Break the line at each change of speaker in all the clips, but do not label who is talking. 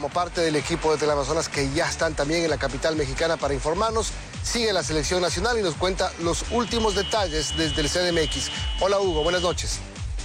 como parte del equipo de Teleamazonas que ya están también en la capital mexicana para informarnos. Sigue la selección nacional y nos cuenta los últimos detalles desde el CDMX. Hola Hugo, buenas noches.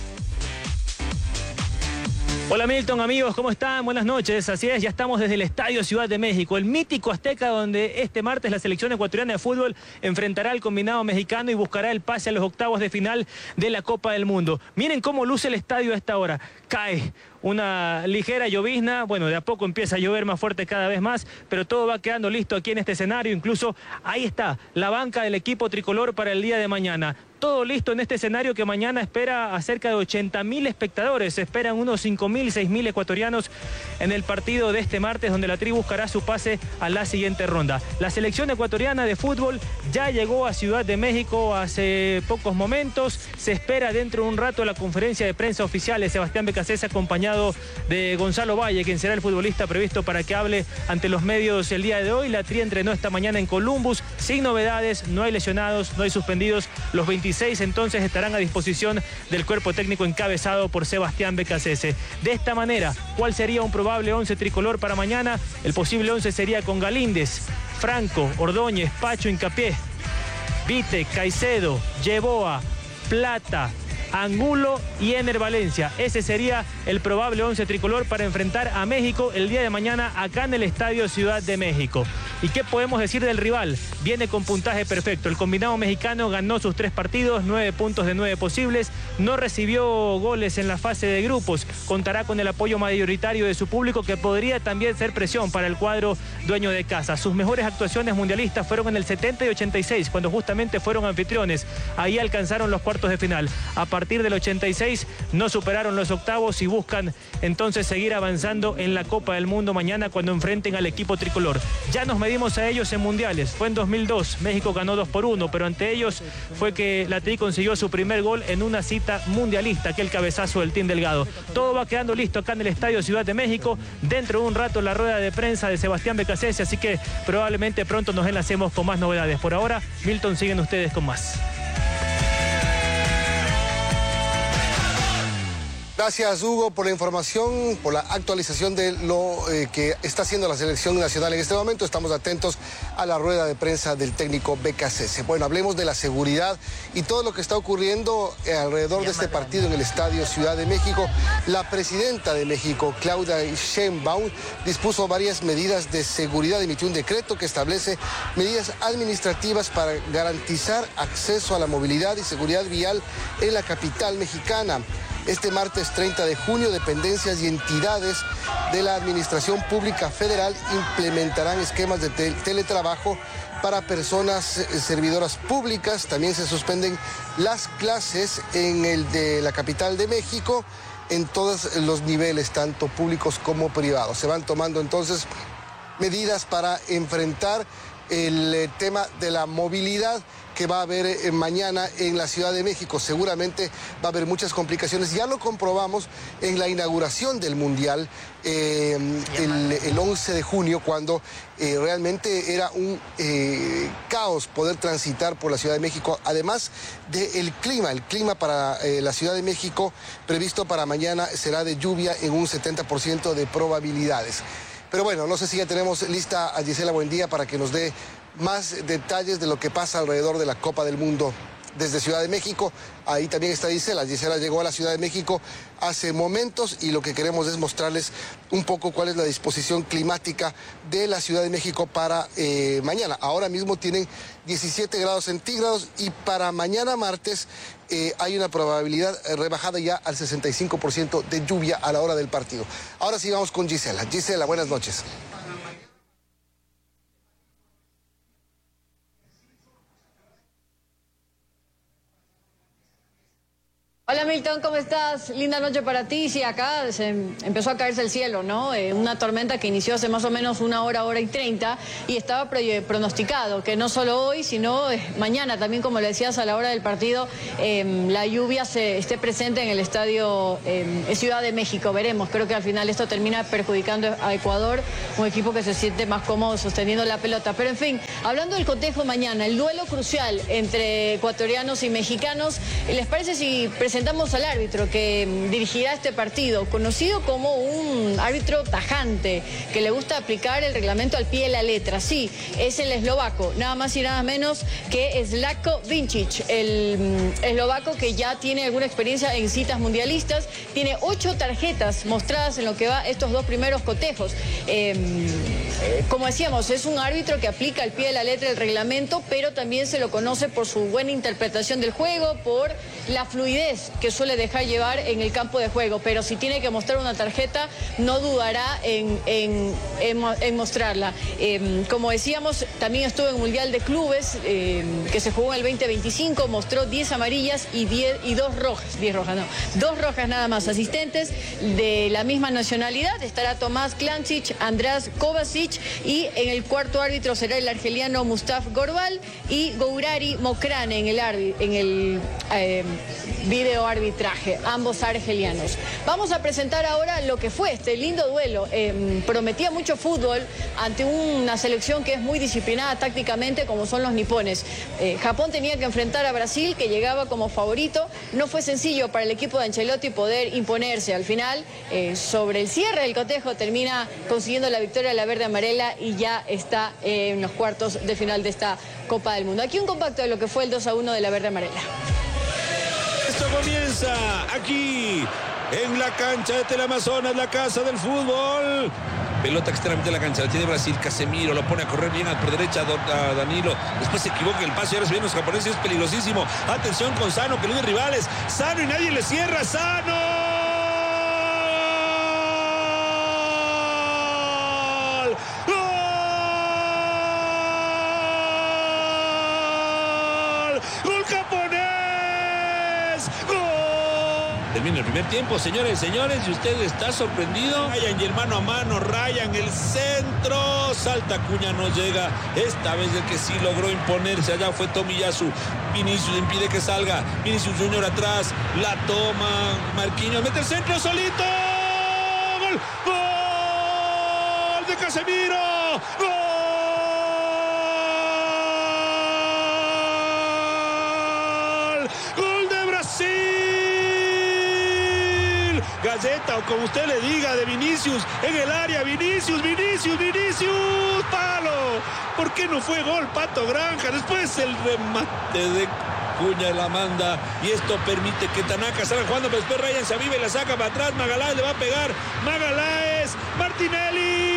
Hola Milton, amigos, ¿cómo están? Buenas noches. Así es, ya estamos desde el Estadio Ciudad de México, el mítico Azteca, donde este martes la selección ecuatoriana de fútbol enfrentará al combinado mexicano y buscará el pase a los octavos de final de la Copa del Mundo. Miren cómo luce el estadio a esta hora. Cae una ligera llovizna, bueno, de a poco empieza a llover más fuerte cada vez más, pero todo va quedando listo aquí en este escenario. Incluso ahí está la banca del equipo tricolor para el día de mañana. Todo listo en este escenario que mañana espera a cerca de 80.000 espectadores. Se esperan unos 5.000, 6.000 ecuatorianos en el partido de este martes, donde la Tri buscará su pase a la siguiente ronda. La selección ecuatoriana de fútbol ya llegó a Ciudad de México hace pocos momentos. Se espera dentro de un rato la conferencia de prensa oficial de Sebastián Becasés, acompañado de Gonzalo Valle, quien será el futbolista previsto para que hable ante los medios el día de hoy. La Tri entrenó esta mañana en Columbus, sin novedades, no hay lesionados, no hay suspendidos. Los 26 entonces estarán a disposición del cuerpo técnico encabezado por Sebastián Becasés. De esta manera, ¿cuál sería un probable 11 tricolor para mañana? El posible 11 sería con Galíndez, Franco, Ordóñez, Pacho, Hincapié, Vite, Caicedo, Yeboa, Plata, Angulo y Ener Valencia. Ese sería el probable 11 tricolor para enfrentar a México el día de mañana acá en el Estadio Ciudad de México. ¿Y qué podemos decir del rival? Viene con puntaje perfecto. El combinado mexicano ganó sus 3 partidos, 9 puntos de 9 posibles. No recibió goles en la fase de grupos. Contará con el apoyo mayoritario de su público, que podría también ser presión para el cuadro dueño de casa. Sus mejores actuaciones mundialistas fueron en el 70 y 86, cuando justamente fueron anfitriones. Ahí alcanzaron los cuartos de final. A partir del 86 no superaron los octavos y buscan entonces seguir avanzando en la Copa del Mundo mañana cuando enfrenten al equipo tricolor. Ya nos medimos a ellos en mundiales. Fue en 2002. México ganó 2-1, pero ante ellos fue que la Tri consiguió su primer gol en una cita mundialista, aquel cabezazo del Team Delgado. Todo va quedando listo acá en el Estadio Ciudad de México. Dentro de un rato la rueda de prensa de Sebastián Becasés, así que probablemente pronto nos enlacemos con más novedades. Por ahora, Milton, siguen ustedes con más.
Gracias, Hugo, por la información, por la actualización de lo que está haciendo la selección nacional en este momento. Estamos atentos a la rueda de prensa del técnico Becasés. Bueno, hablemos de la seguridad y todo lo que está ocurriendo alrededor de este partido en el Estadio Ciudad de México. La presidenta de México, Claudia Sheinbaum, dispuso varias medidas de seguridad, emitió un decreto que establece medidas administrativas para garantizar acceso a la movilidad y seguridad vial en la capital mexicana. Este martes 30 de junio, dependencias y entidades de la Administración Pública Federal implementarán esquemas de teletrabajo para personas servidoras públicas. También se suspenden las clases en el de la capital de México en todos los niveles, tanto públicos como privados. Se van tomando entonces medidas para enfrentar el tema de la movilidad que va a haber mañana en la Ciudad de México. Seguramente va a haber muchas complicaciones. Ya lo comprobamos en la inauguración del Mundial el 11 de junio, cuando realmente era un caos poder transitar por la Ciudad de México. Además del clima, el clima para la Ciudad de México previsto para mañana será de lluvia en un 70% de probabilidades. Pero bueno, no sé si ya tenemos lista a Gisela Buendía para que nos dé más detalles de lo que pasa alrededor de la Copa del Mundo desde Ciudad de México. Ahí también está Gisela. Gisela llegó a la Ciudad de México hace momentos y lo que queremos es mostrarles un poco cuál es la disposición climática de la Ciudad de México para mañana. Ahora mismo tienen 17 grados centígrados y para mañana martes hay una probabilidad rebajada ya al 65% de lluvia a la hora del partido. Ahora sí vamos con Gisela. Gisela, buenas noches.
Hola Milton, ¿cómo estás? Linda noche para ti. Sí, acá se empezó a caerse el cielo, ¿no? Una tormenta que inició hace más o menos una hora y 30 y estaba pronosticado que no solo hoy, sino mañana también, como le decías, a la hora del partido, la lluvia esté presente en el Estadio Ciudad de México. Veremos, creo que al final esto termina perjudicando a Ecuador, un equipo que se siente más cómodo sosteniendo la pelota. Pero en fin, hablando del cotejo mañana, el duelo crucial entre ecuatorianos y mexicanos, ¿les parece si presentamos al árbitro que dirigirá este partido, conocido como un árbitro tajante, que le gusta aplicar el reglamento al pie de la letra. Sí, es el eslovaco, nada más y nada menos que Zlatko Vincic, el eslovaco que ya tiene alguna experiencia en citas mundialistas, tiene 8 tarjetas mostradas en lo que va estos 2 primeros cotejos. Como decíamos, es un árbitro que aplica al pie de la letra el reglamento, pero también se lo conoce por su buena interpretación del juego, por la fluidez que suele dejar llevar en el campo de juego. Pero si tiene que mostrar una tarjeta, no dudará en mostrarla. Como decíamos, también estuvo en el Mundial de Clubes, que se jugó en el 2025, mostró 10 amarillas y 2 rojas, 2 rojas nada más. Asistentes de la misma nacionalidad estará Tomás Klancic, András Kovacic, y en el cuarto árbitro será el argeliano Mustafa Gorbal y Gourari Mokrane en el video arbitraje, ambos argelianos. Vamos a presentar ahora lo que fue este lindo duelo. Prometía mucho fútbol ante una selección que es muy disciplinada tácticamente, como son los nipones. Japón tenía que enfrentar a Brasil, que llegaba como favorito. No fue sencillo para el equipo de Ancelotti poder imponerse. Al final, sobre el cierre del cotejo, termina consiguiendo la victoria de la verde amarela y ya está en los cuartos de final de esta Copa del Mundo. Aquí un compacto de lo que fue el 2-1 de la verde amarela.
Esto comienza aquí en la cancha de Teleamazonas, la casa del fútbol. Pelota extremadamente en la cancha, la tiene Brasil. Casemiro lo pone a correr bien por derecha a Danilo. Después se equivoca el pase y ahora se vienen los japoneses. Es peligrosísimo. Atención con Sano, que elude rivales. Sano y nadie le cierra. ¡Sano! ¡Gol japonés! ¡Gol! Termina el primer tiempo, señores y señores, y usted está sorprendido. Ryan y el mano a mano, Ryan, el centro, salta Acuña, no llega. Esta vez el que sí logró imponerse allá fue Tomiyasu. Vinicius impide que salga. Vinicius Junior atrás, la toma. Marquinhos mete el centro solito. ¡Gol! ¡Gol de Casemiro! ¡Gol! Galleta, o como usted le diga, de Vinicius en el área. Vinicius, palo. ¿Por qué no fue gol, Pato Granja? Después el remate de Acuña la manda y esto permite que Tanaka salga jugando, pero después Ryan se aviva y la saca para atrás. Magaláes le va a pegar. Magaláes, Martinelli.